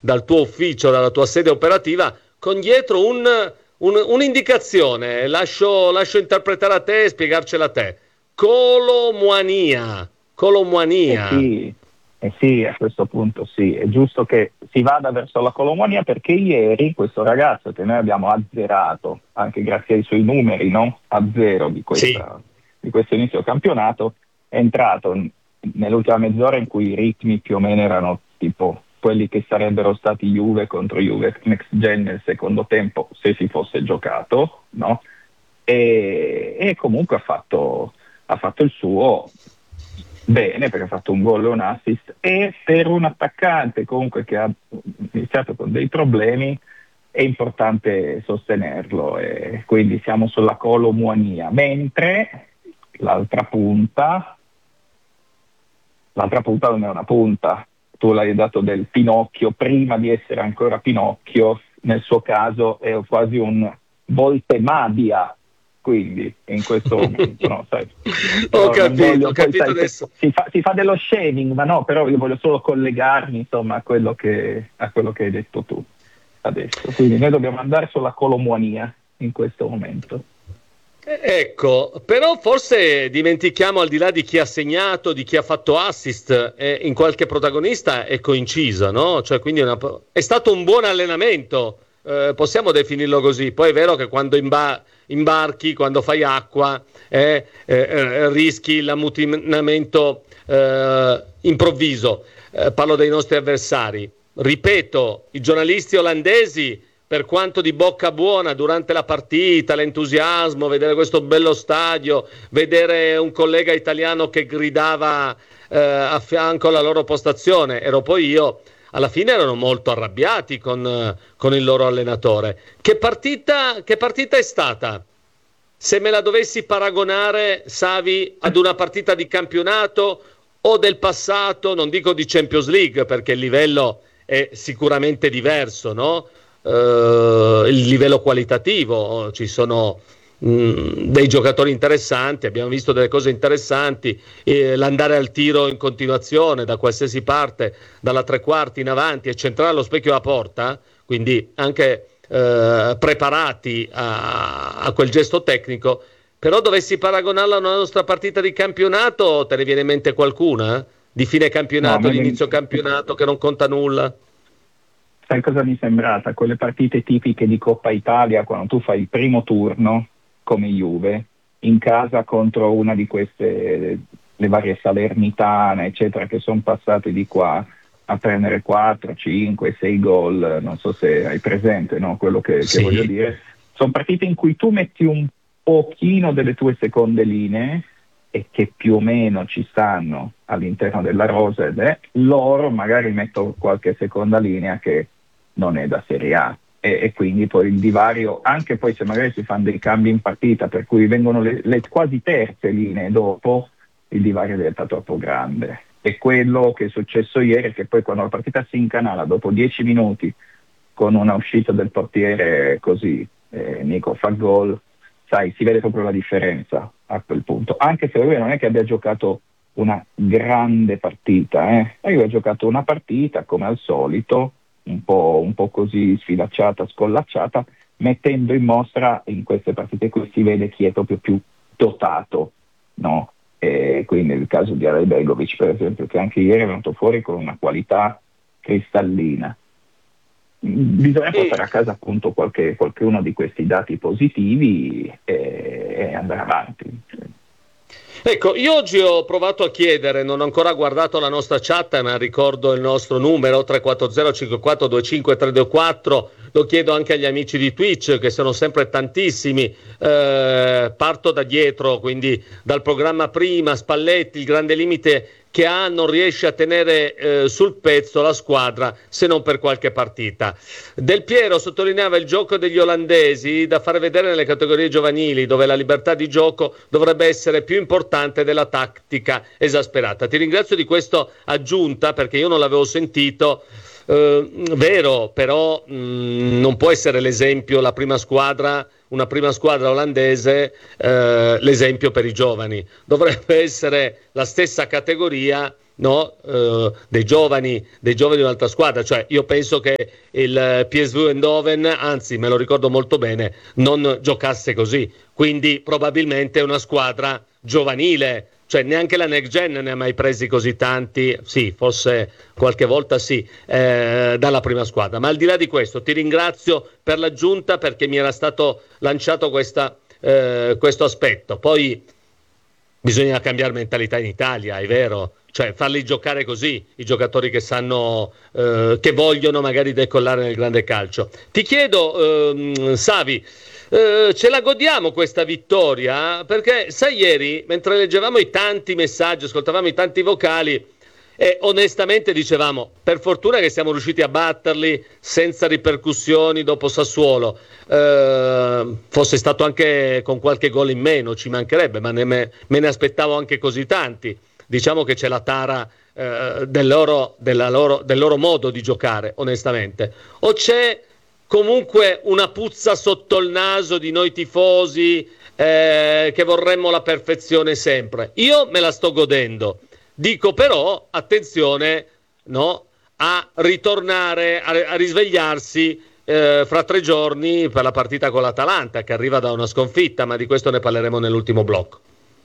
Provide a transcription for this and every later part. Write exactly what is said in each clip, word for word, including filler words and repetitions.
dal tuo ufficio, dalla tua sede operativa, con dietro un, un, un'indicazione. Lascio, lascio interpretare a te e spiegarcela a te. Colomuania. Colomuania. Eh sì, eh sì, a questo punto sì, è giusto che si vada verso la colomonia, perché ieri questo ragazzo che noi abbiamo azzerato, anche grazie ai suoi numeri, no? A zero di, questa, sì. di questo inizio campionato, è entrato nell'ultima mezz'ora in cui i ritmi più o meno erano tipo quelli che sarebbero stati Juve contro Juve Next Gen nel secondo tempo, se si fosse giocato, no? E, e comunque ha fatto, ha fatto il suo bene, perché ha fatto un gol e un assist, e per un attaccante comunque che ha iniziato con dei problemi è importante sostenerlo, e quindi siamo sulla colomuania, mentre l'altra punta l'altra punta non è una punta, tu l'hai dato del Pinocchio prima di essere ancora Pinocchio, nel suo caso è quasi un Voltemadia, quindi in questo momento, no, sai. Ho capito, voglio, ho capito sai, adesso. Si fa, si fa dello shaming, ma no, però io voglio solo collegarmi, insomma, a quello che, a quello che hai detto tu adesso. Quindi noi dobbiamo andare sulla colomuania in questo momento. Ecco, però forse dimentichiamo, al di là di chi ha segnato, di chi ha fatto assist, eh, in qualche protagonista è coinciso, no? Cioè, quindi una, è stato un buon allenamento, eh, possiamo definirlo così. Poi è vero che quando imba, imbarchi, quando fai acqua, eh, eh, rischi l'ammutinamento eh, improvviso. Eh, parlo dei nostri avversari. Ripeto, i giornalisti olandesi, per quanto di bocca buona durante la partita, l'entusiasmo, vedere questo bello stadio, vedere un collega italiano che gridava eh, a fianco alla loro postazione, ero poi io, alla fine erano molto arrabbiati con, con il loro allenatore. Che partita, che partita è stata? Se me la dovessi paragonare, Savi, ad una partita di campionato o del passato, non dico di Champions League, perché il livello è sicuramente diverso, no? Uh, il livello qualitativo, ci sono mh, dei giocatori interessanti, abbiamo visto delle cose interessanti, eh, l'andare al tiro in continuazione da qualsiasi parte, dalla tre quarti in avanti, e centrare allo specchio a porta, quindi anche eh, preparati a, a quel gesto tecnico. Però dovessi paragonarla a una nostra partita di campionato, te ne viene in mente qualcuna? Di fine campionato, no, di inizio campionato, che non conta nulla? Sai cosa mi è sembrata? Quelle partite tipiche di Coppa Italia, quando tu fai il primo turno, come Juve, in casa contro una di queste, le varie Salernitane, eccetera, che sono passate di qua a prendere quattro, cinque, sei gol, non so se hai presente, no? Quello che, sì. che voglio dire. Sono partite in cui tu metti un pochino delle tue seconde linee, e che più o meno ci stanno all'interno della rosa, ed è loro magari mettono qualche seconda linea che non è da Serie A, e, e quindi poi il divario, anche poi se magari si fanno dei cambi in partita per cui vengono le, le quasi terze linee dopo, il divario diventa troppo grande. E quello che è successo ieri è che poi quando la partita si incanala dopo dieci minuti con una uscita del portiere così, eh, Nico fa gol, sai, si vede proprio la differenza a quel punto, anche se lui non è che abbia giocato una grande partita, eh. Lui ha giocato una partita come al solito, un po', un po' così sfilacciata, scollacciata, mettendo in mostra in queste partite qui si vede chi è proprio più dotato, no? E quindi nel caso di Alejbegovic, per esempio, che anche ieri è venuto fuori con una qualità cristallina. Bisogna portare a casa appunto qualche, qualcuno di questi dati positivi e, e andare avanti. Ecco, io oggi ho provato a chiedere, non ho ancora guardato la nostra chat, ma ricordo il nostro numero tre quattro zero cinque quattro due cinque tre due quattro, lo chiedo anche agli amici di Twitch che sono sempre tantissimi, eh, parto da dietro, quindi dal programma prima, Spalletti, il grande limite che ha, non riesce a tenere eh, sul pezzo la squadra se non per qualche partita. Del Piero sottolineava il gioco degli olandesi da fare vedere nelle categorie giovanili, dove la libertà di gioco dovrebbe essere più importante della tattica esasperata. Ti ringrazio di questa aggiunta, perché io non l'avevo sentito. Eh, vero, però mh, non può essere l'esempio, la prima squadra, una prima squadra olandese, eh, l'esempio per i giovani. Dovrebbe essere la stessa categoria no? eh, dei giovani dei giovani di un'altra squadra, cioè io penso che il P S V Eindhoven, anzi me lo ricordo molto bene, non giocasse così, quindi probabilmente è una squadra giovanile, cioè neanche la Next Gen ne ha mai presi così tanti, sì, forse qualche volta sì, eh, dalla prima squadra. Ma al di là di questo ti ringrazio per l'aggiunta, perché mi era stato lanciato questa, eh, questo aspetto. Poi bisogna cambiare mentalità in Italia, è vero, cioè farli giocare così, i giocatori che sanno, eh, che vogliono magari decollare nel grande calcio. Ti chiedo, ehm, Savi, eh, ce la godiamo questa vittoria? Perché sai, ieri, mentre leggevamo i tanti messaggi, ascoltavamo i tanti vocali, e onestamente dicevamo, per fortuna che siamo riusciti a batterli senza ripercussioni dopo Sassuolo, eh, fosse stato anche con qualche gol in meno, ci mancherebbe, ma ne me, me ne aspettavo anche così tanti. Diciamo che c'è la tara eh, del, loro, della loro, del loro modo di giocare, onestamente. O c'è comunque una puzza sotto il naso di noi tifosi eh, che vorremmo la perfezione sempre? Io me la sto godendo. Dico però, attenzione, no, a ritornare, a, a risvegliarsi eh, fra tre giorni per la partita con l'Atalanta, che arriva da una sconfitta, ma di questo ne parleremo nell'ultimo blocco.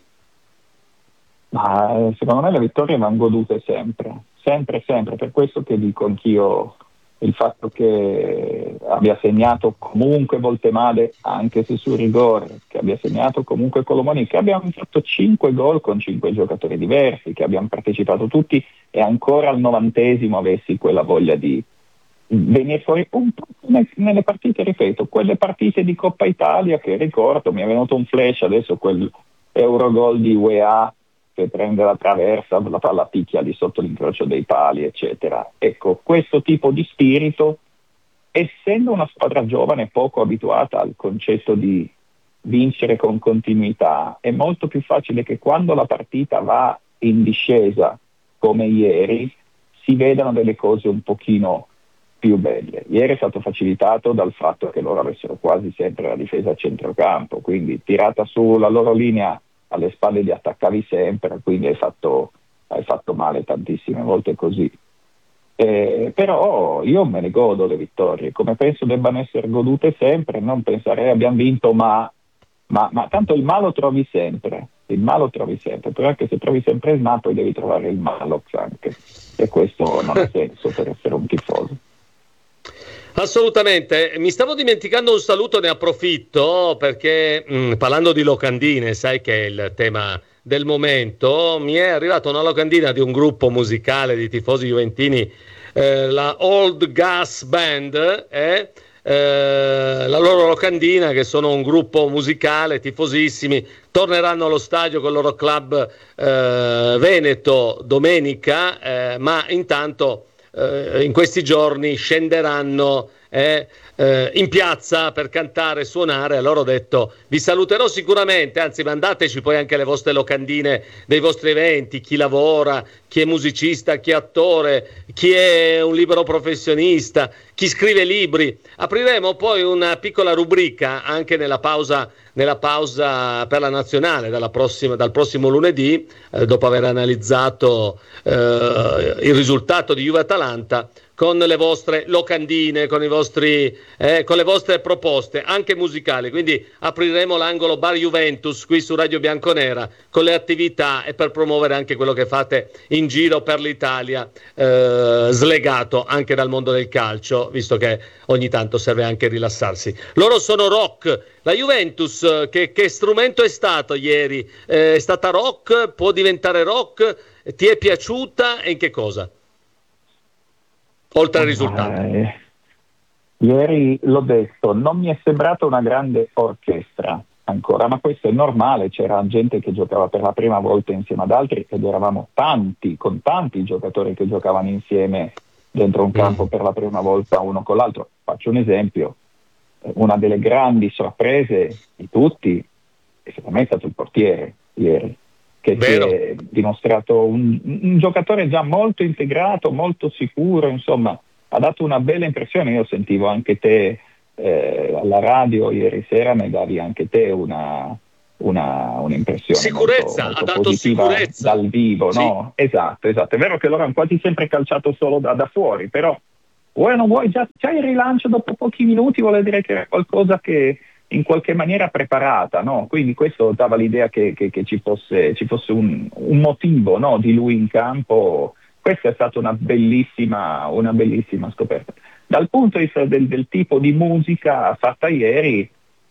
Ma secondo me le vittorie vanno godute sempre, sempre, sempre, per questo che dico anch'io il fatto che abbia segnato comunque Voltemade, anche se su rigore, che abbia segnato comunque Colomoni, che abbiamo fatto cinque gol con cinque giocatori diversi, che abbiamo partecipato tutti e ancora al novantesimo avessi quella voglia di venire fuori un po' nelle partite, ripeto, quelle partite di Coppa Italia che ricordo, mi è venuto un flash adesso, quel Eurogol di U E A che prende la traversa, la palla picchia di sotto l'incrocio dei pali, eccetera. Ecco, questo tipo di spirito, essendo una squadra giovane poco abituata al concetto di vincere con continuità, è molto più facile che quando la partita va in discesa, come ieri, si vedano delle cose un pochino più belle. Ieri è stato facilitato dal fatto che loro avessero quasi sempre la difesa a centrocampo, quindi tirata sulla loro linea alle spalle li attaccavi sempre, quindi hai fatto, hai fatto male tantissime volte così. Eh, però io me ne godo le vittorie, come penso debbano essere godute sempre, non pensare abbiamo vinto ma, ma, ma tanto il malo trovi sempre, il malo trovi sempre, però anche se trovi sempre il ma poi devi trovare il malo anche, e questo non ha senso per essere un tifoso. Assolutamente, mi stavo dimenticando un saluto, ne approfitto perché mh, parlando di locandine, sai che è il tema del momento, mi è arrivata una locandina di un gruppo musicale di tifosi juventini, eh, la Old Gas Band, eh, eh, la loro locandina, che sono un gruppo musicale, tifosissimi, torneranno allo stadio con il loro club eh, Veneto domenica, eh, ma intanto Uh, in questi giorni scenderanno eh, eh, in piazza per cantare e suonare. Allora ho detto vi saluterò sicuramente, anzi mandateci poi anche le vostre locandine dei vostri eventi, chi lavora, chi è musicista, chi è attore, chi è un libero professionista, chi scrive libri. Apriremo poi una piccola rubrica anche nella pausa nella pausa per la nazionale dalla prossima, dal prossimo lunedì, eh, dopo aver analizzato eh, il risultato di Juve-Atalanta, con le vostre locandine, con i vostri, eh, con le vostre proposte anche musicali. Quindi apriremo l'angolo Bar Juventus qui su Radio Bianconera con le attività e per promuovere anche quello che fate in giro per l'Italia, eh, slegato anche dal mondo del calcio, visto che ogni tanto serve anche rilassarsi. Loro sono rock. La Juventus che, che strumento è stato ieri? Eh, è stata rock? Può diventare rock? Ti è piaciuta e in che cosa? Oltre al risultato. Eh, ieri l'ho detto, non mi è sembrata una grande orchestra ancora, ma questo è normale, c'era gente che giocava per la prima volta insieme ad altri ed eravamo tanti, con tanti giocatori che giocavano insieme dentro un campo mm. per la prima volta uno con l'altro. Faccio un esempio, una delle grandi sorprese di tutti secondo me è stato il portiere ieri, che Vero. si è dimostrato un, un giocatore già molto integrato, molto sicuro, insomma ha dato una bella impressione. Io sentivo anche te eh, alla radio ieri sera, ne davi anche te una, una, un'impressione sicurezza, molto, molto ha dato positiva sicurezza dal vivo, sì. no? Esatto, esatto. È vero che loro hanno quasi sempre calciato solo da, da fuori, però vuoi o non vuoi, già, già il rilancio dopo pochi minuti vuol dire che era qualcosa che in qualche maniera preparata, no? Quindi questo dava l'idea che, che, che ci fosse, ci fosse un, un motivo, no? Di lui in campo. Questa è stata una bellissima, una bellissima scoperta. Dal punto di vista del, del tipo di musica fatta ieri,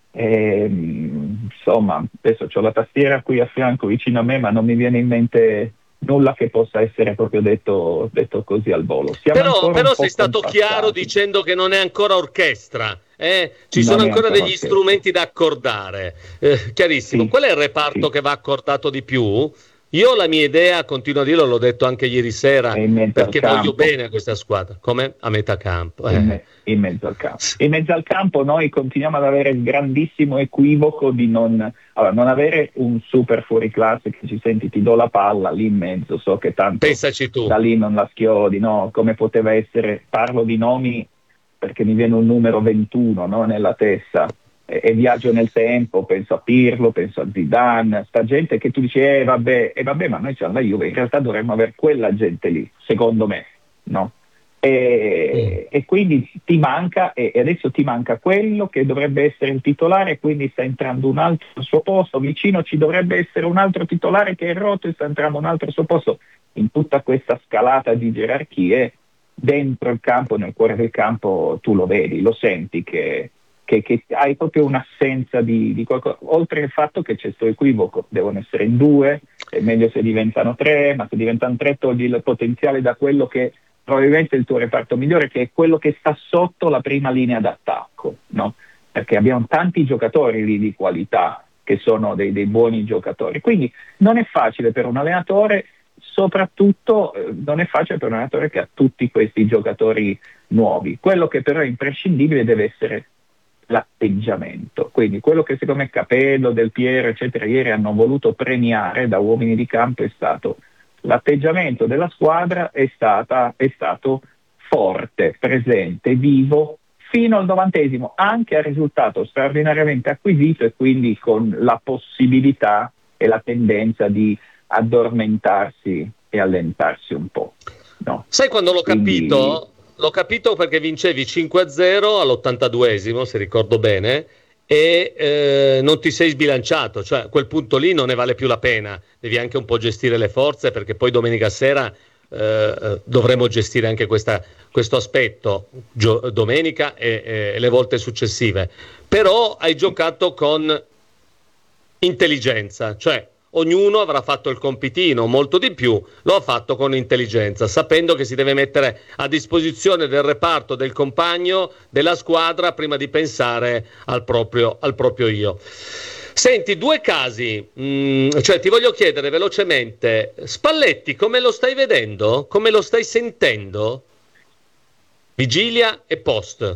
ehm, insomma, adesso ho la tastiera qui a fianco vicino a me, ma non mi viene in mente nulla che possa essere proprio detto, detto così al volo. Siamo Però, ancora però un po' sei stato chiaro compassati. dicendo che non è ancora orchestra, eh? Ci Non sono è ancora ancora degli orchestra. strumenti da accordare. Eh, chiarissimo. Sì, Qual è il reparto sì. che va accordato di più? Io ho la mia idea, continuo a dirlo, l'ho detto anche ieri È sera, in mezzo al perché voglio campo. bene a questa squadra. Come? A metà campo. In, Eh. me- in mezzo al campo. In mezzo al campo noi continuiamo ad avere il grandissimo equivoco di non, allora, non avere un super fuoriclasse che ci senti, ti do la palla lì in mezzo, so che tanto Pensaci tu. da lì non la schiodi, no? Come poteva essere, parlo di nomi perché mi viene un numero ventuno, no? Nella testa e, e viaggio nel tempo, penso a Pirlo, penso a Zidane, sta gente che tu dici eh vabbè, eh, vabbè ma noi c'è la Juve, in realtà dovremmo avere quella gente lì, secondo me, no? E, Mm. e quindi ti manca, e adesso ti manca quello che dovrebbe essere il titolare, quindi sta entrando un altro al suo posto, vicino ci dovrebbe essere un altro titolare che è rotto e sta entrando un altro al suo posto. In tutta questa scalata di gerarchie, dentro il campo, nel cuore del campo, tu lo vedi, lo senti che, che, che hai proprio un'assenza di, di qualcosa, oltre al fatto che c'è questo equivoco, devono essere in due, è meglio se diventano tre, ma se diventano tre togli il potenziale da quello che probabilmente il tuo reparto migliore, che è quello che sta sotto la prima linea d'attacco, no? Perché abbiamo tanti giocatori lì di qualità che sono dei, dei buoni giocatori, quindi non è facile per un allenatore, soprattutto eh, non è facile per un allenatore che ha tutti questi giocatori nuovi. Quello che però è imprescindibile deve essere l'atteggiamento, quindi quello che secondo me Capello, Del Piero eccetera ieri hanno voluto premiare da uomini di campo è stato l'atteggiamento della squadra, è, stata, è stato forte, presente, vivo, fino al novantesimo, anche al risultato straordinariamente acquisito e quindi con la possibilità e la tendenza di addormentarsi e allentarsi un po'. No? Sai quando l'ho Quindi, capito? L'ho capito perché vincevi cinque a zero all'ottantaduesimo, se ricordo bene, e eh, non ti sei sbilanciato, cioè a quel punto lì non ne vale più la pena, devi anche un po' gestire le forze perché poi domenica sera eh, dovremo gestire anche questa, questo aspetto gio- domenica e, e le volte successive, però hai giocato con intelligenza, cioè ognuno avrà fatto il compitino, molto di più, lo ha fatto con intelligenza, sapendo che si deve mettere a disposizione del reparto, del compagno, della squadra, prima di pensare al proprio, al proprio io. Senti, due casi, mh, cioè ti voglio chiedere velocemente, Spalletti come lo stai vedendo? Come lo stai sentendo? Vigilia e post.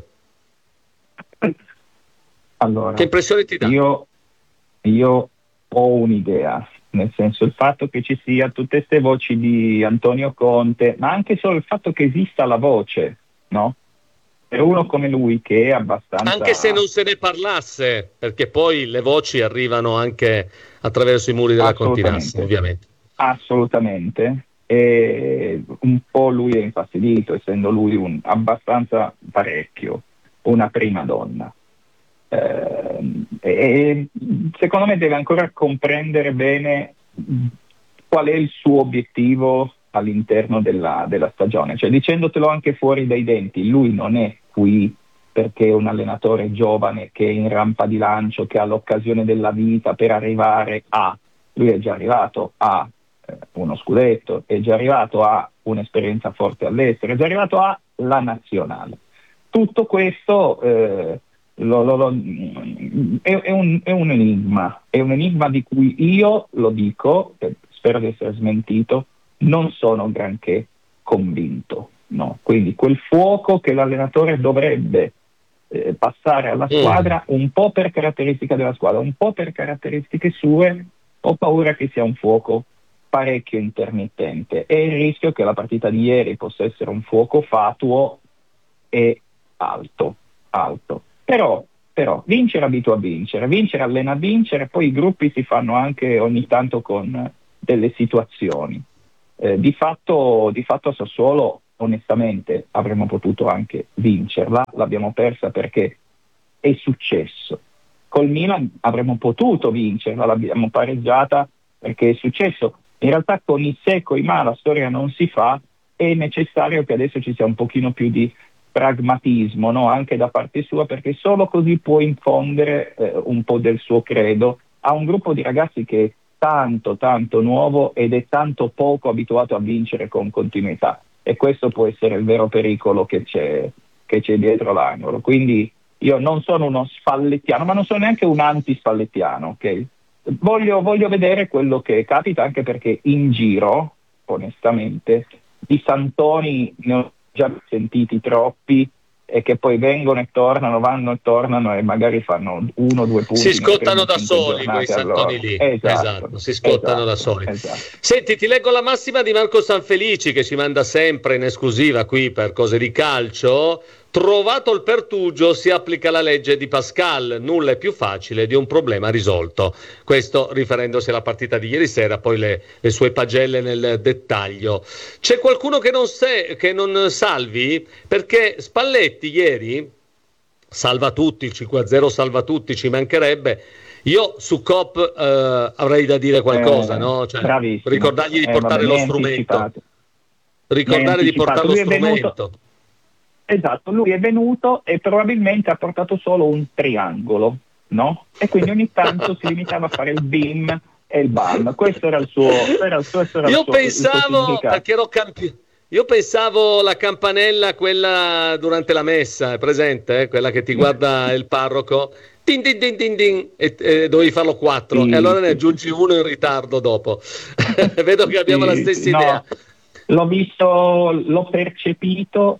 allora, Che impressione ti dà? io, io ho un'idea, nel senso il fatto che ci sia tutte queste voci di Antonio Conte, ma anche solo il fatto che esista la voce, no? Per uno come lui che è Anche se abbastanza non se ne parlasse, perché poi le voci arrivano anche attraverso i muri della Continassa, assolutamente, ovviamente. assolutamente, e un po' lui è infastidito, essendo lui un, abbastanza parecchio una prima donna. Eh, e secondo me deve ancora comprendere bene qual è il suo obiettivo all'interno della, della stagione, cioè dicendotelo anche fuori dai denti, lui non è qui perché è un allenatore giovane che è in rampa di lancio, che ha l'occasione della vita per arrivare a, lui è già arrivato a eh, uno scudetto, è già arrivato a un'esperienza forte all'estero, è già arrivato a la nazionale. Tutto questo eh, Lo, lo, lo, è, è, un, è un enigma, è un enigma di cui io, lo dico, spero di essere smentito, non sono granché convinto. No? Quindi quel fuoco che l'allenatore dovrebbe eh, passare alla squadra, un po' per caratteristica della squadra, un po' per caratteristiche sue, ho paura che sia un fuoco parecchio intermittente e il rischio che la partita di ieri possa essere un fuoco fatuo e alto, alto. Però però vincere abitua a vincere, vincere allena a vincere, poi i gruppi si fanno anche ogni tanto con delle situazioni. Eh, di fatto, di fatto a Sassuolo onestamente avremmo potuto anche vincerla, l'abbiamo persa perché è successo. Col Milan avremmo potuto vincerla, l'abbiamo pareggiata perché è successo. In realtà con i se e con i ma la storia non si fa, è necessario che adesso ci sia un pochino più di pragmatismo, no? Anche da parte sua, perché solo così può infondere eh, un po' del suo credo a un gruppo di ragazzi che è tanto tanto nuovo ed è tanto poco abituato a vincere con continuità, e questo può essere il vero pericolo che c'è, che c'è dietro l'angolo. Quindi io non sono uno spallettiano, ma non sono neanche un anti-spallettiano, ok? Voglio, voglio vedere quello che capita, anche perché in giro, onestamente, di santoni ne ho già sentiti troppi, e che poi vengono e tornano, vanno e tornano e magari fanno uno o due punti. Si scottano da soli quei santoni lì. Esatto, esatto, si scottano esatto, da soli. Esatto. Senti, ti leggo la massima di Marco Sanfelici, che ci manda sempre in esclusiva qui per Cose di Calcio. Trovato il pertugio si applica la legge di Pascal, nulla è più facile di un problema risolto. Questo riferendosi alla partita di ieri sera, poi le, le sue pagelle nel dettaglio. C'è qualcuno che non, se, che non salvi? Perché Spalletti ieri salva tutti, il cinque a zero salva tutti, ci mancherebbe. Io su Cop eh, avrei da dire qualcosa, eh, no? Cioè, bravissimo. ricordargli di Eh, portare vabbè, lo mi hai strumento. anticipato. Ricordare di portare lo Lui è venuto- strumento. Esatto, lui è venuto e probabilmente ha portato solo un triangolo, no? E quindi ogni tanto si limitava a fare il bim e il bam. Questo era il suo, era il suo, questo era Io il suo, pensavo, il suo significato. perché ero campione. Io pensavo la campanella, quella durante la messa, è presente? Eh? Quella che ti guarda il parroco, din din din din din, e, e dovevi farlo quattro, Sì, e allora ne sì. aggiungi uno in ritardo dopo. Vedo che abbiamo Sì, la stessa sì, idea. no, l'ho visto, l'ho percepito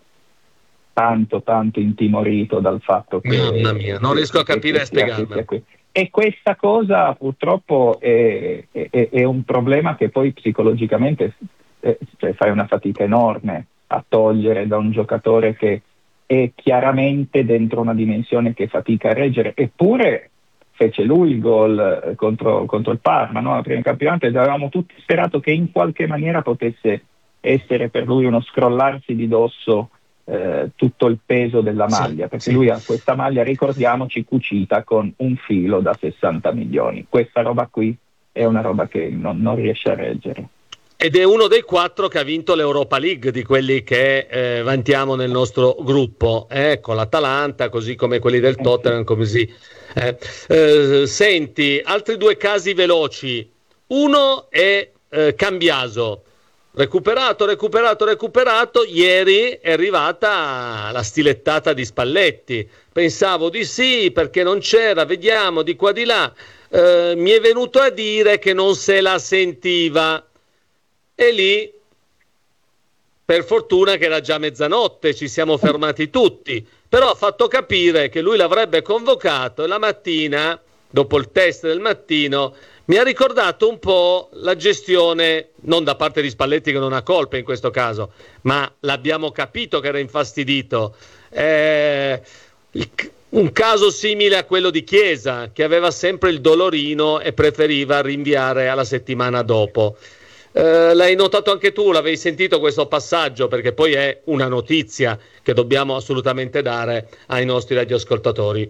tanto, tanto intimorito dal fatto che... Mamma mia, non che- riesco a che- capire che e sia- che spiegarmelo. sia qui. E questa cosa purtroppo è, è- è un problema che poi psicologicamente eh, cioè, fai una fatica enorme a togliere da un giocatore che è chiaramente dentro una dimensione che fatica a reggere. Eppure fece lui il gol eh, contro, contro il Parma, no? Al primo campionato, ed avevamo tutti sperato che in qualche maniera potesse essere per lui uno scrollarsi di dosso eh, tutto il peso della maglia, Sì, perché sì. lui ha questa maglia, ricordiamoci, cucita con un filo da sessanta milioni. Questa roba qui è una roba che non, non riesce a reggere. Ed è uno dei quattro che ha vinto l'Europa League, di quelli che eh, vantiamo nel nostro gruppo, eh, con l'Atalanta, così come quelli del Tottenham, così. Eh. Eh, senti, altri due casi veloci. Uno è eh, Cambiaso, recuperato, recuperato, recuperato. Ieri è arrivata la stilettata di Spalletti. Pensavo di sì, perché non c'era, vediamo di qua di là. Eh, mi è venuto a dire che non se la sentiva. E lì, per fortuna che era già mezzanotte, ci siamo fermati tutti, però ha fatto capire che lui l'avrebbe convocato, e la mattina, dopo il test del mattino, mi ha ricordato un po' la gestione, non da parte di Spalletti che non ha colpe in questo caso, ma l'abbiamo capito che era infastidito. Eh, il, un caso simile a quello di Chiesa, che aveva sempre il dolorino e preferiva rinviare alla settimana dopo. Uh, l'hai notato anche tu, l'avevi sentito questo passaggio, perché poi è una notizia che dobbiamo assolutamente dare ai nostri radioascoltatori.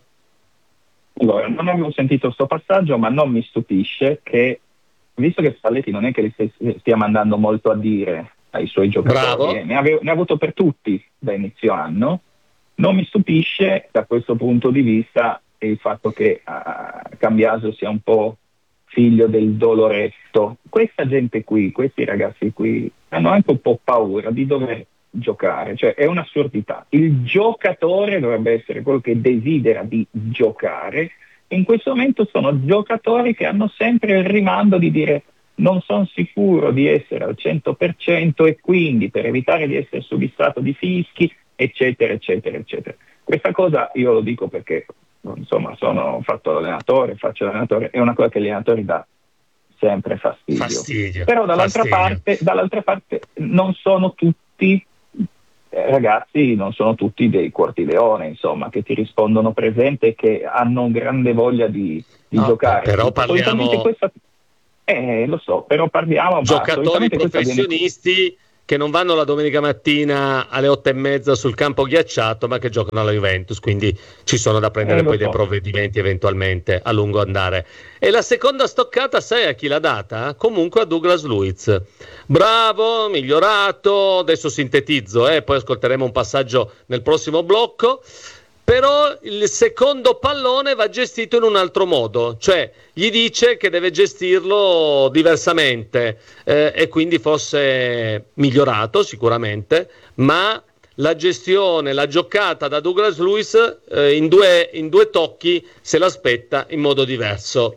Allora, non avevo sentito questo passaggio, ma non mi stupisce che, visto che Spalletti non è che li stia mandando molto a dire ai suoi giocatori, eh, ne, ave- ne ha avuto per tutti da inizio anno, non mi stupisce da questo punto di vista il fatto che uh, Cambiaso sia un po' figlio del doloretto. Questa gente qui, questi ragazzi qui, hanno anche un po' paura di dover giocare, cioè è un'assurdità. Il giocatore dovrebbe essere quello che desidera di giocare. In questo momento sono giocatori che hanno sempre il rimando di dire non sono sicuro di essere al cento per cento, e quindi per evitare di essere subissato di fischi, eccetera, eccetera, eccetera. Questa cosa io lo dico perché insomma sono fatto l'allenatore, faccio l'allenatore, è una cosa che agli allenatori dà sempre fastidio. Fastidio. Però dall'altra fastidio. parte, dall'altra parte non sono tutti eh, ragazzi non sono tutti dei cuortileone, insomma, che ti rispondono presente e che hanno grande voglia di, di no, giocare. Però parliamo questa... eh, lo so, però parliamo giocatori professionisti viene... che non vanno la domenica mattina alle otto e mezza sul campo ghiacciato, ma che giocano alla Juventus, quindi ci sono da prendere eh, poi so. dei provvedimenti eventualmente a lungo andare. E la seconda stoccata, sai a chi l'ha data? Comunque a Douglas Luiz. Bravo, migliorato, adesso sintetizzo, eh, poi ascolteremo un passaggio nel prossimo blocco. Però il secondo pallone va gestito in un altro modo, cioè gli dice che deve gestirlo diversamente eh, e quindi fosse migliorato sicuramente, ma la gestione, la giocata da Douglas Luiz eh, in, due, in due tocchi se l'aspetta in modo diverso.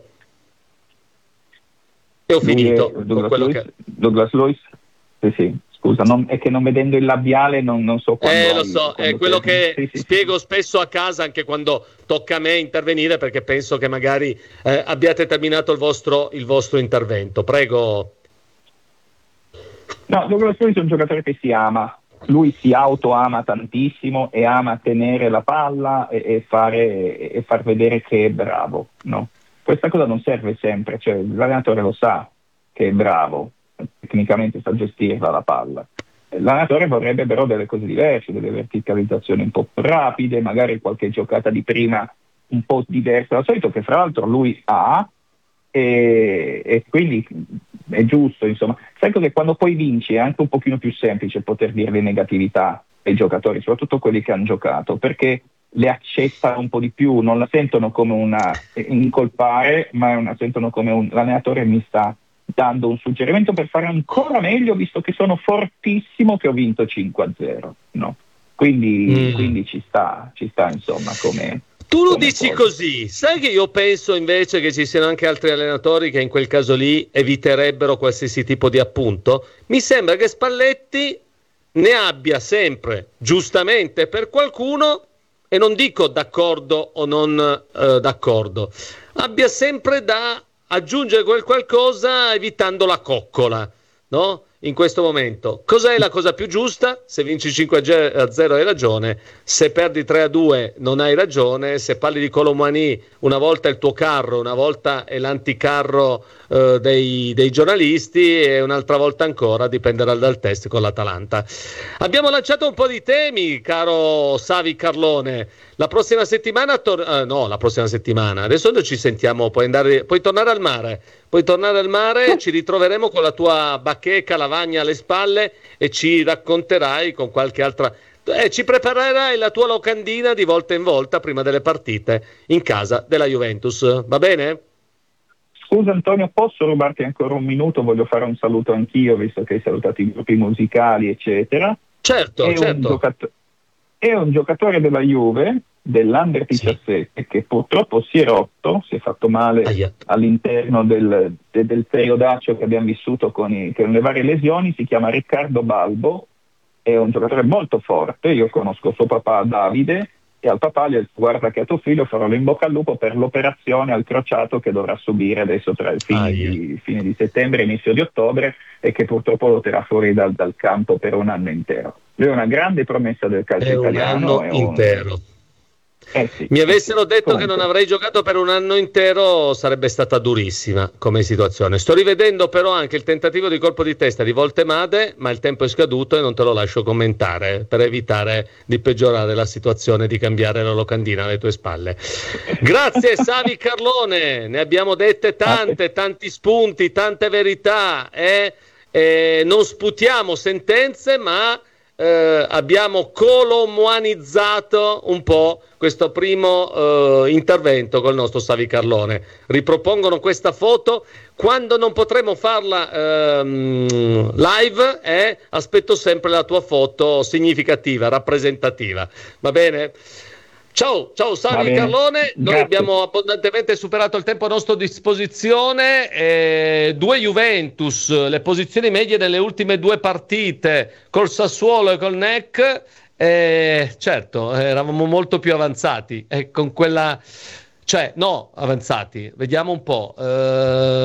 E ho Lui finito. Douglas, Luiz, che... Douglas Luiz, sì sì. Scusa, non, è che non vedendo il labiale non, non so quando... Eh, lo so, hai, è quello te... che sì, sì, spiego sì. spesso a casa anche quando tocca a me intervenire, perché penso che magari eh, abbiate terminato il vostro, il vostro intervento. Prego. No, Douglas Luiz è un giocatore che si ama. Lui si auto-ama tantissimo e ama tenere la palla e, e, fare, e far vedere che è bravo. No? Questa cosa non serve sempre, cioè l'allenatore lo sa che è bravo, tecnicamente sa gestirla la palla. L'allenatore vorrebbe però delle cose diverse, delle verticalizzazioni un po' più rapide, magari qualche giocata di prima un po' diversa dal solito, che fra l'altro lui ha, e, e quindi è giusto, insomma. Sai che quando poi vinci è anche un pochino più semplice poter dire le negatività ai giocatori, soprattutto quelli che hanno giocato, perché le accettano un po' di più, non la sentono come una incolpare, ma la sentono come un l'allenatore mi sta dando un suggerimento per fare ancora meglio, visto che sono fortissimo che ho vinto cinque a zero, no? Quindi, mm. quindi ci sta, ci sta insomma come... Tu lo dici cosa. Così, sai che io penso invece che ci siano anche altri allenatori che in quel caso lì eviterebbero qualsiasi tipo di appunto? Mi sembra che Spalletti ne abbia sempre, giustamente per qualcuno, e non dico d'accordo o non eh, d'accordo, abbia sempre da aggiungere quel qualcosa evitando la coccola, no? In questo momento. Cos'è la cosa più giusta? Se vinci cinque a zero hai ragione, se perdi tre a due non hai ragione, se parli di Kolo Muani una volta è il tuo carro, una volta è l'anticarro eh, dei, dei giornalisti e un'altra volta ancora dipenderà dal test con l'Atalanta. Abbiamo lanciato un po' di temi, caro Savi Carlone. La prossima settimana, tor- eh, no, la prossima settimana, adesso noi ci sentiamo, puoi, andare, puoi tornare al mare, puoi tornare al mare, ci ritroveremo con la tua bacheca, lavagna alle spalle e ci racconterai con qualche altra, eh, ci preparerai la tua locandina di volta in volta prima delle partite in casa della Juventus, va bene? Scusa Antonio, posso rubarti ancora un minuto? Voglio fare un saluto anch'io, visto che hai salutato i gruppi musicali, eccetera. Certo, è certo. Un giocato- è un giocatore della Juve, dell'Under diciassette, sì. Che purtroppo si è rotto, si è fatto male Aia. all'interno del, de, del periodaccio che abbiamo vissuto con, i, con le varie lesioni. Si chiama Riccardo Balbo, è un giocatore molto forte, io conosco suo papà Davide, e al papà gli ha detto: guarda che a tuo figlio farò in bocca al lupo per l'operazione al crociato che dovrà subire adesso tra il fine, di, fine di settembre e inizio di ottobre, e che purtroppo lo terrà fuori dal, dal campo per un anno intero. Lui è una grande promessa del calcio è italiano. Un anno è un... intero. Eh sì, mi avessero sì, detto comunque. Che non avrei giocato per un anno intero sarebbe stata durissima come situazione. Sto rivedendo però anche il tentativo di colpo di testa di Voltemade, ma il tempo è scaduto e non te lo lascio commentare per evitare di peggiorare la situazione, di cambiare la locandina alle tue spalle. Grazie Savi Carlone, ne abbiamo dette tante, tanti spunti, tante verità, eh? Eh, non sputiamo sentenze, ma Eh, abbiamo colomuanizzato un po' questo primo eh, intervento col nostro Savi Carlone. Ripropongono questa foto quando non potremo farla ehm, live, eh, aspetto sempre la tua foto significativa, rappresentativa, va bene? Ciao, ciao Savi Carlone, noi Grazie. Abbiamo abbondantemente superato il tempo a nostra disposizione, eh, due Juventus, le posizioni medie delle ultime due partite col Sassuolo e col N E C, eh, certo eravamo molto più avanzati e con quella, cioè no avanzati, vediamo un po',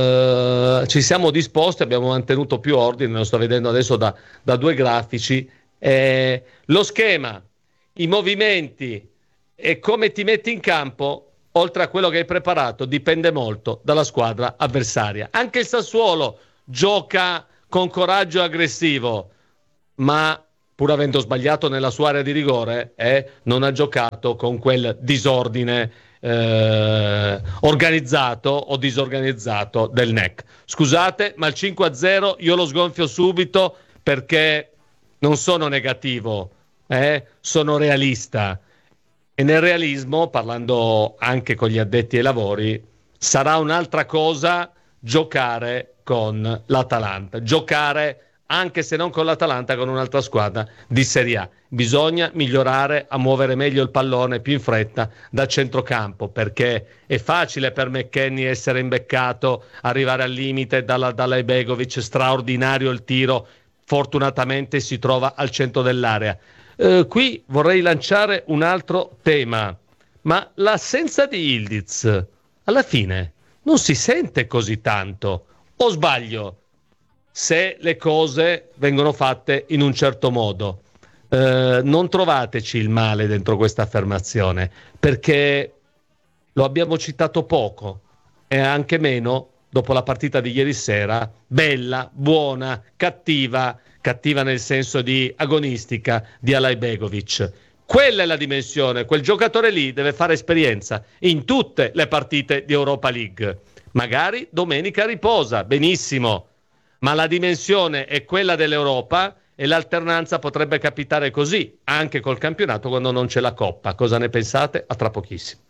eh, ci siamo disposti, abbiamo mantenuto più ordine, lo sto vedendo adesso da, da due grafici, Eh, lo schema, i movimenti e come ti metti in campo, oltre a quello che hai preparato, dipende molto dalla squadra avversaria. Anche il Sassuolo gioca con coraggio aggressivo, ma pur avendo sbagliato nella sua area di rigore, eh, non ha giocato con quel disordine eh, organizzato o disorganizzato del N E C. Scusate, ma il cinque a zero io lo sgonfio subito, perché non sono negativo, eh, sono realista. E nel realismo, parlando anche con gli addetti ai lavori, sarà un'altra cosa giocare con l'Atalanta, giocare anche se non con l'Atalanta, con un'altra squadra di Serie A. Bisogna migliorare a muovere meglio il pallone più in fretta da centrocampo, perché è facile per McKennie essere imbeccato, arrivare al limite dalla, dalla Ibegovic, straordinario il tiro, fortunatamente si trova al centro dell'area. Eh, qui vorrei lanciare un altro tema, ma l'assenza di Yildiz alla fine non si sente così tanto, o sbaglio? Se le cose vengono fatte in un certo modo, eh, non trovateci il male dentro questa affermazione, perché lo abbiamo citato poco e anche meno dopo la partita di ieri sera, bella, buona, cattiva, cattiva nel senso di agonistica, di Alajbegovic. Quella è la dimensione, quel giocatore lì deve fare esperienza in tutte le partite di Europa League. Magari domenica riposa, benissimo, ma la dimensione è quella dell'Europa e l'alternanza potrebbe capitare così, anche col campionato quando non c'è la Coppa. Cosa ne pensate? A tra pochissimo.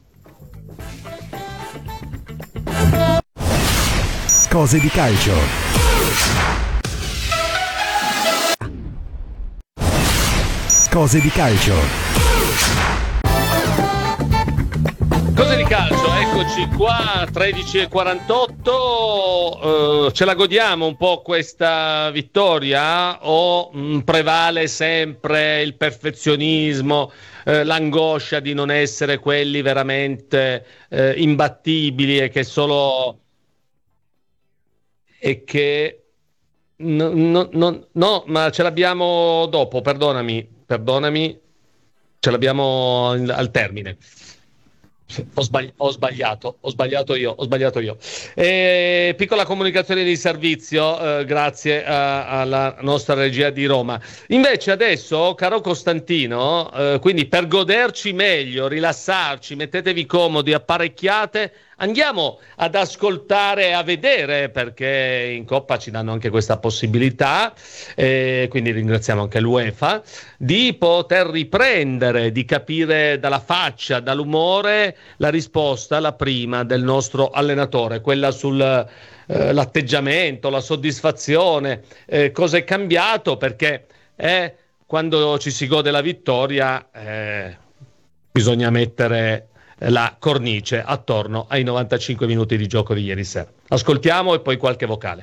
Cose di calcio. Cose di calcio. Cose di calcio, eccoci qua, tredici e quarantotto, eh, ce la godiamo un po' questa vittoria o mh, prevale sempre il perfezionismo, eh, l'angoscia di non essere quelli veramente eh, imbattibili e che solo... e che... No, no, no, no, ma ce l'abbiamo dopo, perdonami, perdonami, ce l'abbiamo al termine. Ho, sbagli- ho sbagliato, ho sbagliato io, ho sbagliato io. E, piccola comunicazione di servizio, eh, grazie a, alla nostra regia di Roma. Invece adesso, caro Costantino, eh, quindi per goderci meglio, rilassarci, mettetevi comodi, apparecchiate, andiamo ad ascoltare e a vedere, perché in Coppa ci danno anche questa possibilità, eh, quindi ringraziamo anche l'UEFA, di poter riprendere, di capire dalla faccia, dall'umore, la risposta, la prima del nostro allenatore, quella sul eh, l'atteggiamento, la soddisfazione, eh, cosa è cambiato, perché eh, quando ci si gode la vittoria eh, bisogna mettere la cornice attorno ai novantacinque minuti di gioco di ieri sera. Ascoltiamo e poi qualche vocale.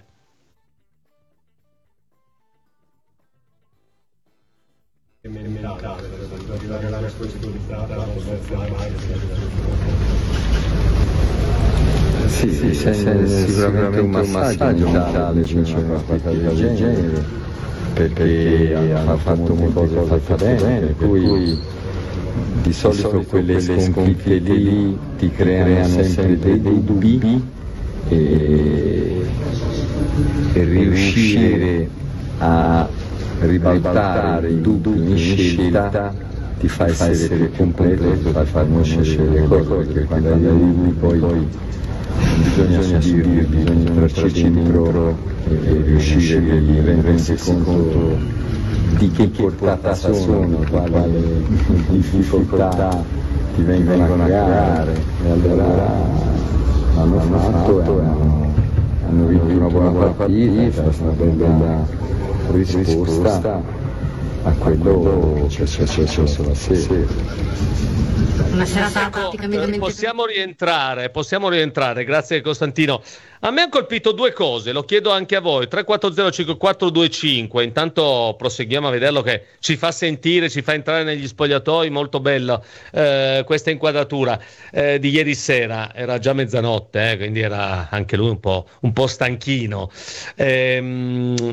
Sì, sì, sì, sicuramente un massaggio mentale c'è una partita del genere, perché hanno fatto molte cose fatte bene, per cui di solito quelle sconfitte lì ti creano sempre dei dubbi e, e riuscire a ribaltare i dubbi in scelta ti fa essere più completo e ti fa conoscere le cose, perché quando hai dei dubbi poi bisogna subirli, bisogna entrarci dentro e, e riuscire a rendersi conto di che portata sono, quale difficoltà ti vengono a creare, e allora hanno fatto e hanno, hanno vinto una buona partita, è stata una bella risposta a quello che ci è successo la sera. Una serata Ecco, praticamente eh, possiamo rientrare, possiamo rientrare, grazie Costantino. A me ha colpito due cose, lo chiedo anche a voi, tre quattro zero cinque quattro due cinque, intanto proseguiamo a vederlo che ci fa sentire, ci fa entrare negli spogliatoi, molto bello eh, questa inquadratura eh, di ieri sera, era già mezzanotte, eh, quindi era anche lui un po', un po' stanchino. Ehm,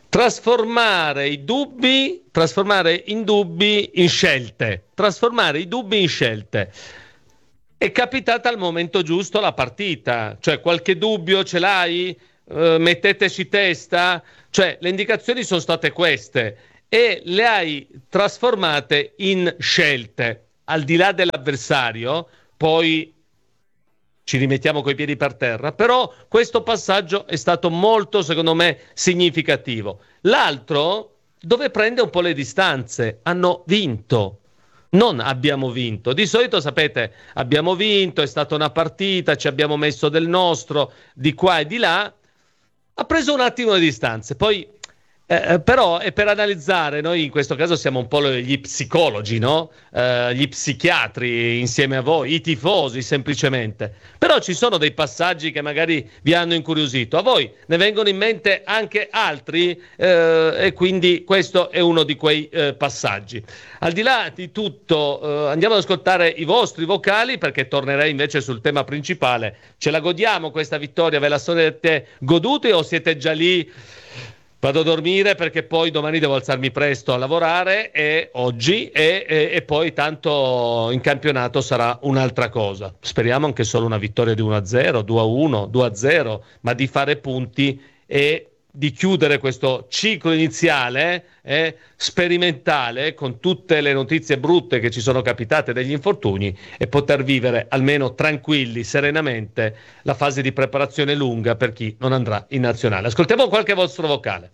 trasformare i dubbi, trasformare in dubbi in scelte, trasformare i dubbi in scelte. È capitata al momento giusto la partita, cioè qualche dubbio ce l'hai? Uh, metteteci testa, cioè le indicazioni sono state queste e le hai trasformate in scelte, al di là dell'avversario, poi ci rimettiamo coi piedi per terra, però questo passaggio è stato molto, secondo me, significativo. L'altro, dove prende un po' le distanze, hanno vinto. Non abbiamo vinto. Di solito, sapete, abbiamo vinto, è stata una partita, ci abbiamo messo del nostro, di qua e di là. Ha preso un attimo le distanze. Poi, eh, però, è per analizzare, noi in questo caso siamo un po' gli psicologi, no? Eh, gli psichiatri insieme a voi, i tifosi semplicemente. Però ci sono dei passaggi che magari vi hanno incuriosito. A voi ne vengono in mente anche altri eh, e quindi questo è uno di quei eh, passaggi. Al di là di tutto, eh, andiamo ad ascoltare i vostri vocali, perché tornerei invece sul tema principale. Ce la godiamo questa vittoria? Ve la siete goduti o siete già lì? Vado a dormire perché poi domani devo alzarmi presto a lavorare e oggi e, e, e poi tanto in campionato sarà un'altra cosa. Speriamo anche solo una vittoria di uno a zero, due a uno, due a zero, ma di fare punti e di chiudere questo ciclo iniziale eh, sperimentale con tutte le notizie brutte che ci sono capitate degli infortuni e poter vivere almeno tranquilli, serenamente la fase di preparazione lunga per chi non andrà in nazionale. Ascoltiamo qualche vostro vocale.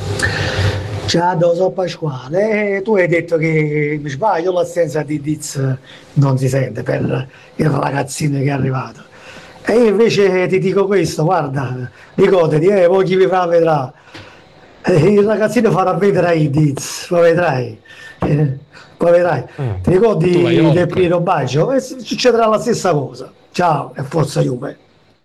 Ciao, sono Pasquale. Tu hai detto che, mi sbaglio, l'assenza di Diz non si sente per il ragazzino che è arrivato. E io invece ti dico questo, guarda, ricordati, eh, poi chi vivrà vedrà. Eh, il ragazzino farà vedere i Diz, poi vedrai. Eh, poi vedrai. Mm. Ti ricordi del Piero Baggio? E succederà la stessa cosa. Ciao e forza Juve.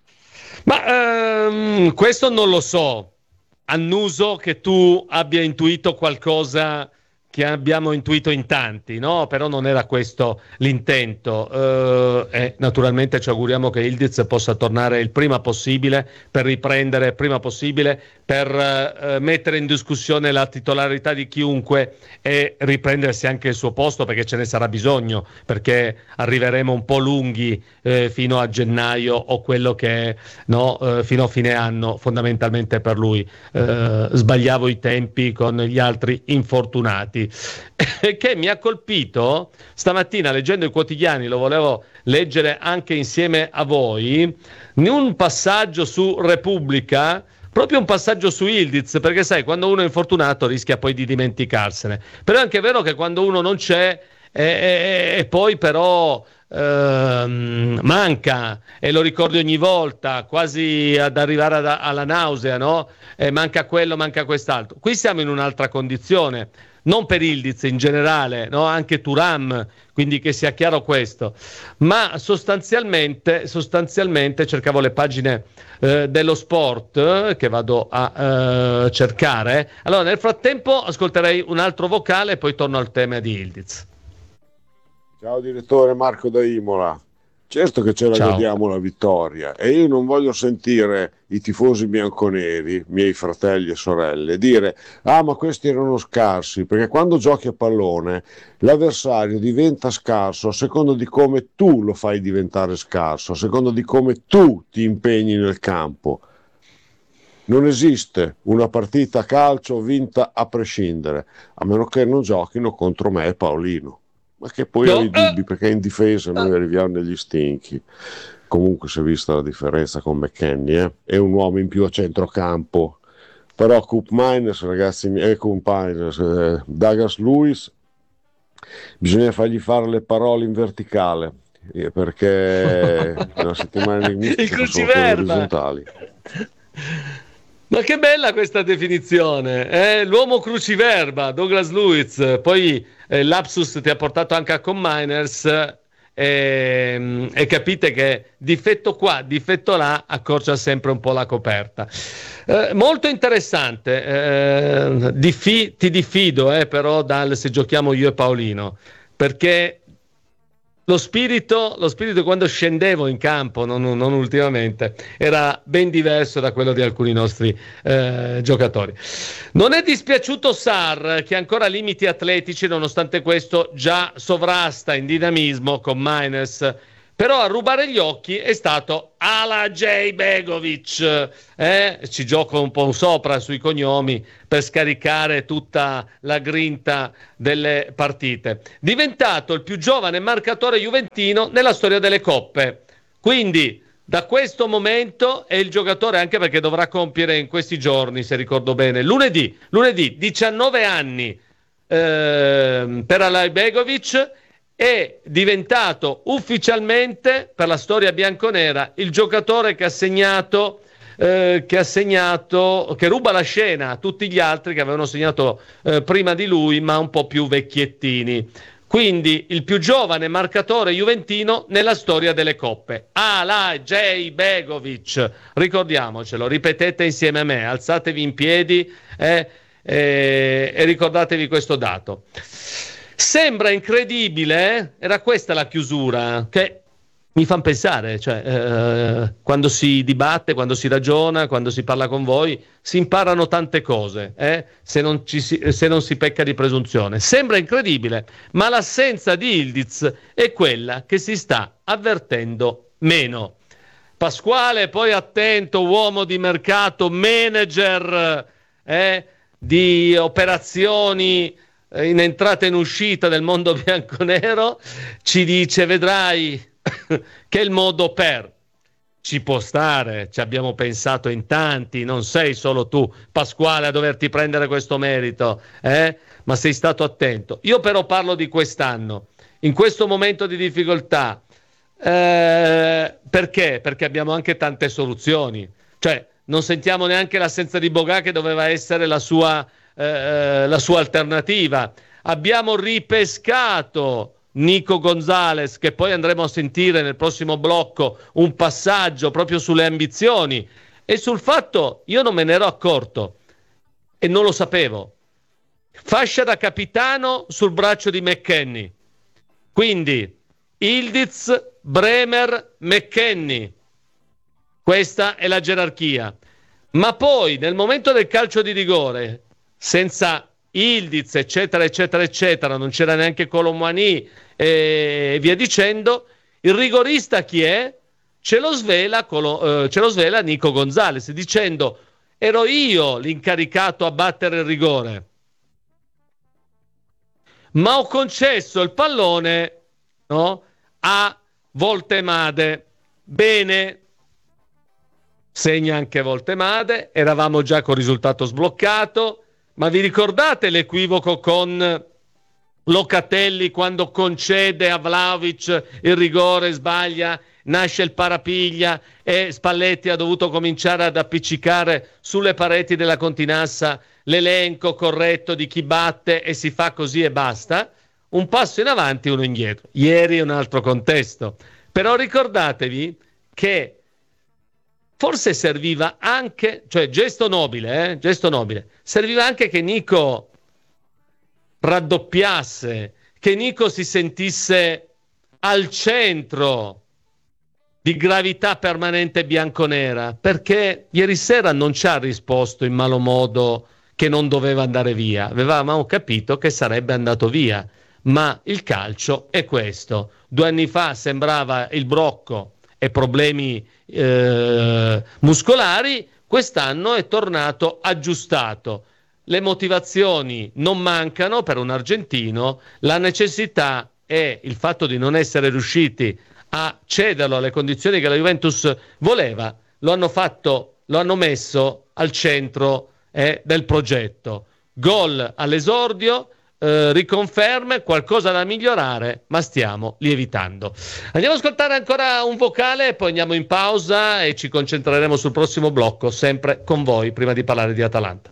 Ma ehm, questo non lo so. Annuso che tu abbia intuito qualcosa che abbiamo intuito in tanti, no? Però non era questo l'intento uh, e naturalmente ci auguriamo che Ildiz possa tornare il prima possibile per riprendere il prima possibile per uh, mettere in discussione la titolarità di chiunque e riprendersi anche il suo posto, perché ce ne sarà bisogno, perché arriveremo un po' lunghi eh, fino a gennaio o quello che è, no? Uh, fino a fine anno fondamentalmente per lui. Uh, sbagliavo i tempi con gli altri infortunati. Che mi ha colpito stamattina leggendo i quotidiani, lo volevo leggere anche insieme a voi, in un passaggio su Repubblica, proprio un passaggio su Ildiz, perché sai, quando uno è infortunato rischia poi di dimenticarsene, però è anche vero che quando uno non c'è e, e, e poi però ehm, manca, e lo ricordi ogni volta, quasi ad arrivare ad, alla nausea, no? E manca quello, manca quest'altro. Qui siamo in un'altra condizione, non per Ildiz in generale, no? Anche Thuram, quindi che sia chiaro questo, ma sostanzialmente, sostanzialmente cercavo le pagine eh, dello sport eh, che vado a eh, cercare. Allora nel frattempo ascolterei un altro vocale e poi torno al tema di Ildiz. Ciao direttore, Marco da Imola. Certo che ce la Ciao. godiamo la vittoria, e io non voglio sentire i tifosi bianconeri, miei fratelli e sorelle, dire ah ma questi erano scarsi, perché quando giochi a pallone l'avversario diventa scarso a seconda di come tu lo fai diventare scarso, a seconda di come tu ti impegni nel campo. Non esiste una partita a calcio vinta a prescindere, a meno che non giochino contro me e Paolino. Ma che poi No, ho i dubbi, eh, perché in difesa noi arriviamo negli stinchi. Comunque si è vista la differenza con McKennie, eh? È un uomo in più a centrocampo. Però Coop Miners, ragazzi, e Coop Miners, eh, Douglas Lewis, bisogna fargli fare le parole in verticale, eh, perché una settimana enigmistica Il sono quelle cruciverba. orizzontali. Ma che bella questa definizione, eh? L'uomo cruciverba, Douglas Lewis, poi eh, l'Apsus ti ha portato anche a Combiners e, e capite che difetto qua, difetto là, accorcia sempre un po' la coperta. Eh, molto interessante, eh, diffi- ti diffido eh, però dal se giochiamo io e Paolino, perché lo spirito, lo spirito quando scendevo in campo, non, non ultimamente, era ben diverso da quello di alcuni nostri eh, giocatori. Non è dispiaciuto Sarr, che ha ancora limiti atletici, nonostante questo già sovrasta in dinamismo con Maines. Però a rubare gli occhi è stato Alajej Begovic, eh? Ci gioco un po' sopra sui cognomi per scaricare tutta la grinta delle partite. Diventato il più giovane marcatore juventino nella storia delle coppe. Quindi da questo momento è il giocatore, anche perché dovrà compiere in questi giorni, se ricordo bene, lunedì, lunedì diciannove anni eh, per Alajej Begovic. È diventato ufficialmente, per la storia bianconera, il giocatore che ha segnato, eh, che ha segnato, che ruba la scena a tutti gli altri che avevano segnato eh, prima di lui, ma un po' più vecchiettini. Quindi il più giovane marcatore juventino nella storia delle coppe. Alajej Begovic, ricordiamocelo, ripetete insieme a me, alzatevi in piedi eh, eh, e ricordatevi questo dato. Sembra incredibile, eh? Era questa la chiusura, che mi fa pensare, cioè, eh, quando si dibatte, quando si ragiona, quando si parla con voi, si imparano tante cose, eh? se, non ci si, se non si pecca di presunzione. Sembra incredibile, ma l'assenza di Ildiz è quella che si sta avvertendo meno. Pasquale, poi attento, uomo di mercato, manager eh, di operazioni in entrata e in uscita del mondo bianconero, ci dice: vedrai che il modo per ci può stare, ci abbiamo pensato in tanti, non sei solo tu, Pasquale, a doverti prendere questo merito, eh? Ma sei stato attento. Io però parlo di quest'anno, in questo momento di difficoltà, eh, perché? Perché abbiamo anche tante soluzioni, cioè non sentiamo neanche l'assenza di Bogà, che doveva essere la sua Eh, la sua alternativa. Abbiamo ripescato Nico Gonzalez, che poi andremo a sentire nel prossimo blocco un passaggio proprio sulle ambizioni e sul fatto, io non me ne ero accorto e non lo sapevo, fascia da capitano sul braccio di McKennie, quindi Ildiz, Bremer, McKennie, questa è la gerarchia. Ma poi nel momento del calcio di rigore, senza Ildiz eccetera eccetera eccetera, non c'era neanche Colomani e via dicendo, il rigorista chi è? Ce lo svela, Colo, eh, ce lo svela Nico Gonzalez, dicendo: ero io l'incaricato a battere il rigore, ma ho concesso il pallone, no, a Voltemade. Bene, segna anche Voltemade, eravamo già con risultato sbloccato. Ma vi ricordate l'equivoco con Locatelli quando concede a Vlahovic il rigore, sbaglia, nasce il parapiglia e Spalletti ha dovuto cominciare ad appiccicare sulle pareti della Continassa l'elenco corretto di chi batte e si fa così e basta? Un passo in avanti, uno indietro. Ieri è un altro contesto. Però ricordatevi che forse serviva anche, cioè gesto nobile, eh? gesto nobile, serviva anche che Nico raddoppiasse, che Nico si sentisse al centro di gravità permanente bianconera, perché ieri sera non ci ha risposto in malo modo che non doveva andare via, avevamo capito che sarebbe andato via, ma il calcio è questo. Due anni fa sembrava il Brocco e problemi eh, muscolari, quest'anno è tornato aggiustato. Le motivazioni non mancano per un argentino, la necessità è il fatto di non essere riusciti a cederlo alle condizioni che la Juventus voleva, lo hanno fatto, lo hanno messo al centro eh, del progetto. Gol all'esordio, Eh, riconferme, qualcosa da migliorare, ma stiamo lievitando. Andiamo ad ascoltare ancora un vocale, poi andiamo in pausa e ci concentreremo sul prossimo blocco, sempre con voi, prima di parlare di Atalanta.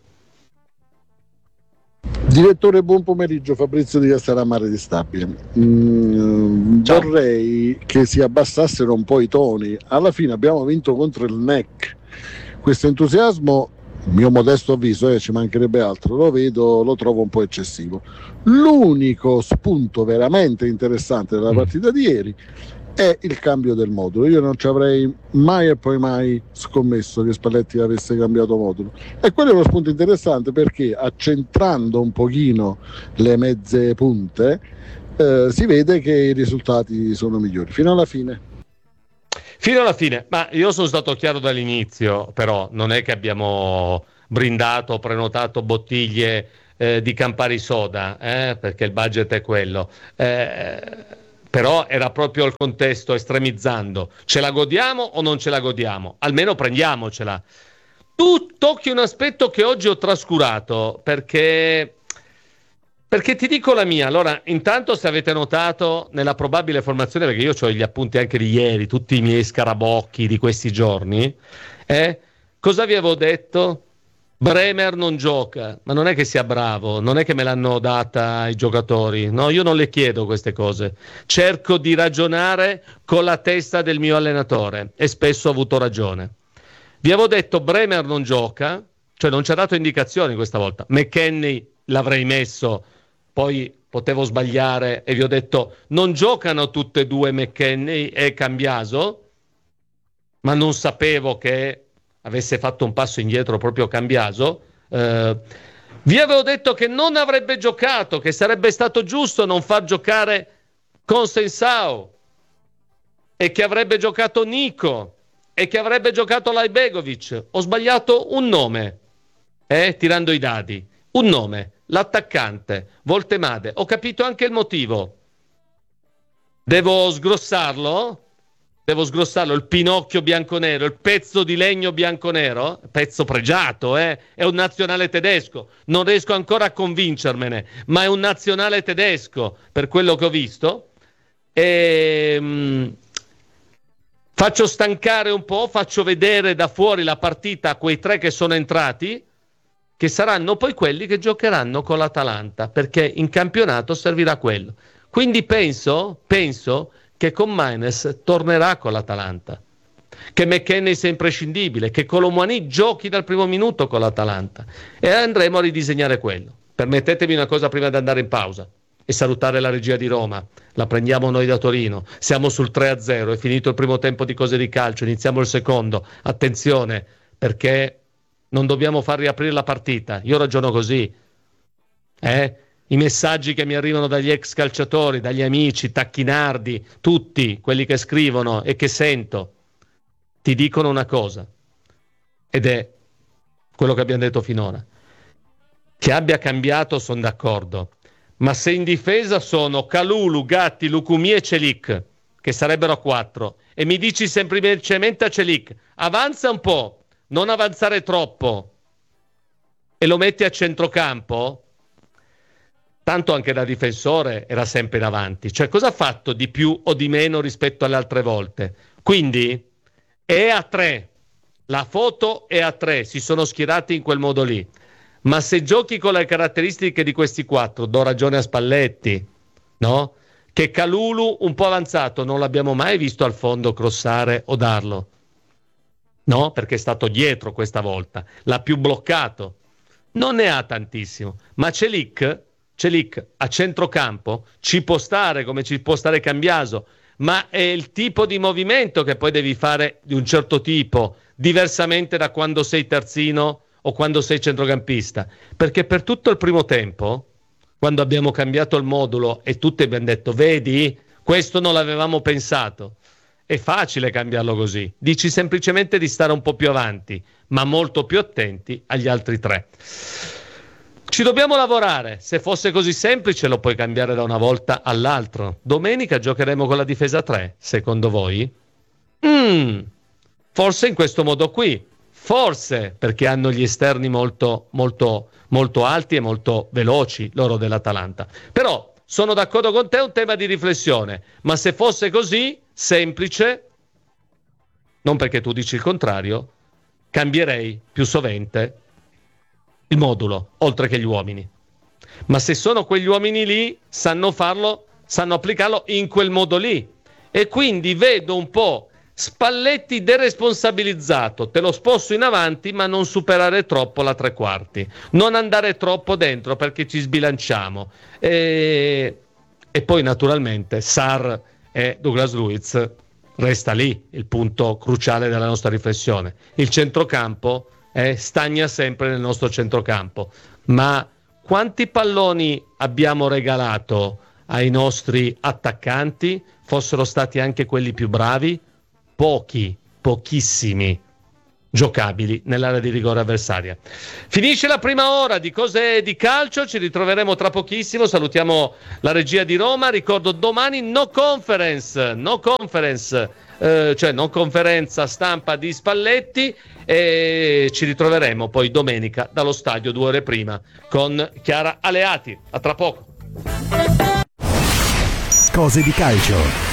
Direttore, buon pomeriggio, Fabrizio di Castellammare di Stabile. Mm, vorrei che si abbassassero un po' i toni. Alla fine abbiamo vinto contro il N E C. Questo entusiasmo mio modesto avviso, eh, ci mancherebbe altro, lo vedo, lo trovo un po' eccessivo. L'unico spunto veramente interessante della partita di ieri è il cambio del modulo. Io non ci avrei mai e poi mai scommesso che Spalletti avesse cambiato modulo, e quello è uno spunto interessante perché, accentrando un pochino le mezze punte, eh, si vede che i risultati sono migliori fino alla fine. Fino alla fine, ma io sono stato chiaro dall'inizio, però non è che abbiamo brindato, prenotato bottiglie eh, di Campari Soda, eh, perché il budget è quello, eh, però era proprio il contesto, estremizzando. Ce la godiamo o non ce la godiamo? Almeno prendiamocela. Tu tocchi un aspetto che oggi ho trascurato, perché... Perché ti dico la mia. Allora, intanto, se avete notato nella probabile formazione, perché io ho gli appunti anche di ieri, tutti i miei scarabocchi di questi giorni, eh, cosa vi avevo detto? Bremer non gioca, ma non è che sia bravo, non è che me l'hanno data i giocatori, no, io non le chiedo queste cose, cerco di ragionare con la testa del mio allenatore e spesso ho avuto ragione. Vi avevo detto Bremer non gioca, cioè non ci ha dato indicazioni questa volta. McKennie l'avrei messo, poi potevo sbagliare e vi ho detto non giocano tutte e due McKennie e Cambiaso, ma non sapevo che avesse fatto un passo indietro proprio Cambiaso. Eh, vi avevo detto che non avrebbe giocato, che sarebbe stato giusto non far giocare Consensao e che avrebbe giocato Nico e che avrebbe giocato Lajbegovic. Ho sbagliato un nome, eh, tirando i dadi, un nome. L'attaccante Voltemade. Ho capito anche il motivo. Devo sgrossarlo? Devo sgrossarlo, il Pinocchio bianconero, il pezzo di legno bianconero, pezzo pregiato, eh? È un nazionale tedesco. Non riesco ancora a convincermene, ma è un nazionale tedesco per quello che ho visto. E, mh, faccio stancare un po', faccio vedere da fuori la partita a quei tre che sono entrati, che saranno poi quelli che giocheranno con l'Atalanta, perché in campionato servirà quello. Quindi penso, penso che con Maines tornerà con l'Atalanta, che McKennie sia imprescindibile, che Colomouani giochi dal primo minuto con l'Atalanta, e andremo a ridisegnare quello. Permettetemi una cosa prima di andare in pausa e salutare la regia di Roma. La prendiamo noi da Torino, siamo sul tre a zero, è finito il primo tempo di Cose di Calcio, iniziamo il secondo. Attenzione, perché non dobbiamo far riaprire la partita. Io ragiono così, eh? I messaggi che mi arrivano dagli ex calciatori, dagli amici, Tacchinardi, tutti quelli che scrivono e che sento, ti dicono una cosa, ed è quello che abbiamo detto finora. Che abbia cambiato sono d'accordo, ma se in difesa sono Kalulu, Gatti, Lukumi e Celik, che sarebbero a quattro, e mi dici semplicemente a Celik avanza un po', non avanzare troppo, e lo metti a centrocampo, tanto anche da difensore era sempre in avanti. Cioè, cosa ha fatto di più o di meno rispetto alle altre volte? Quindi è a tre, la foto è a tre, si sono schierati in quel modo lì. Ma se giochi con le caratteristiche di questi quattro, do ragione a Spalletti, no? Che Kalulu un po' avanzato non l'abbiamo mai visto al fondo crossare o darlo. No, perché è stato dietro questa volta, l'ha più bloccato, non ne ha tantissimo, ma Celik, Celik a centrocampo ci può stare come ci può stare Cambiaso, ma è il tipo di movimento che poi devi fare di un certo tipo, diversamente da quando sei terzino o quando sei centrocampista, perché per tutto il primo tempo, quando abbiamo cambiato il modulo e tutti abbiamo detto vedi, questo non l'avevamo pensato. È facile cambiarlo così, dici semplicemente di stare un po' più avanti, ma molto più attenti agli altri tre. Ci dobbiamo lavorare, se fosse così semplice lo puoi cambiare da una volta all'altra. Domenica giocheremo con la difesa tre, secondo voi? Mm, forse in questo modo qui, forse perché hanno gli esterni molto, molto, molto alti e molto veloci, loro dell'Atalanta. Però sono d'accordo con te, è un tema di riflessione, ma se fosse così semplice, non perché tu dici il contrario, cambierei più sovente il modulo, oltre che gli uomini. Ma se sono quegli uomini lì, sanno farlo, sanno applicarlo in quel modo lì. E quindi vedo un po' Spalletti deresponsabilizzato, te lo sposto in avanti ma non superare troppo la tre quarti, non andare troppo dentro perché ci sbilanciamo. E, e poi naturalmente Sarr e Douglas Luiz resta lì il punto cruciale della nostra riflessione. Il centrocampo eh, stagna sempre nel nostro centrocampo, ma quanti palloni abbiamo regalato ai nostri attaccanti, fossero stati anche quelli più bravi? Pochi, pochissimi giocabili nell'area di rigore avversaria. Finisce la prima ora di Cose di Calcio, ci ritroveremo tra pochissimo, salutiamo la regia di Roma, ricordo domani no conference, no conference, eh, cioè no conferenza stampa di Spalletti, e ci ritroveremo poi domenica dallo stadio due ore prima con Chiara Aleati. A tra poco. Cose di Calcio.